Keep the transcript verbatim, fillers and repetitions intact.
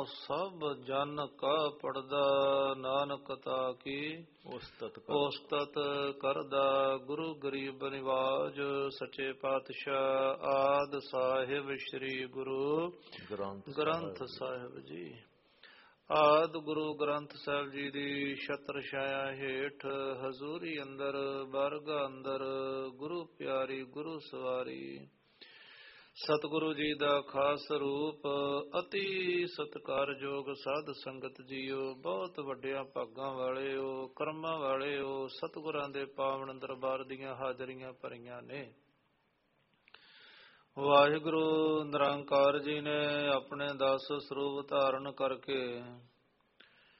ਸਭ ਜਨ ਕਾ ਪੜਦਾ, ਨਾਨਕ ਤਾ ਕੀ ਉਸਤਤ ਉਸਤਤ ਕਰਦਾ। ਗੁਰੂ ਗਰੀਬ ਨਿਵਾਜ ਸੱਚੇ ਪਾਤਸ਼ਾਹ ਆਦਿ ਸਾਹਿਬ ਸ੍ਰੀ ਗੁਰੂ ਗ੍ਰੰਥ ਗ੍ਰੰਥ ਸਾਹਿਬ ਜੀ। ਆਦਿ ਗੁਰੂ ਗ੍ਰੰਥ ਸਾਹਿਬ ਜੀ ਦੀ ਛਤਰ ਛਾਇਆ ਹੇਠ ਹਜ਼ੂਰੀ ਅੰਦਰ ਬਰਗਾ ਅੰਦਰ ਗੁਰੂ ਪਿਆਰੀ ਗੁਰੂ ਸਵਾਰੀ ਸਤਿਗੁਰੂ ਜੀ ਦਾ ਖਾਸ ਰੂਪ ਅਤੀ ਸਤਿਕਾਰਯੋਗ ਸਾਧ ਸੰਗਤ ਜੀਓ, ਬਹੁਤ ਵੱਡਿਆਂ ਭਾਗਾਂ ਵਾਲੇ ਹੋ, ਕਰਮਾਂ ਵਾਲੇ ਹੋ। ਸਤਿਗੁਰਾਂ ਦੇ ਪਾਵਨ ਦਰਬਾਰ ਦੀਆਂ ਹਾਜ਼ਰੀਆਂ ਭਰੀਆਂ ਨੇ। ਵਾਹਿਗੁਰੂ ਨਿਰੰਕਾਰ ਜੀ ਨੇ ਆਪਣੇ ਦਸ ਸਰੂਪ ਧਾਰਨ ਕਰਕੇ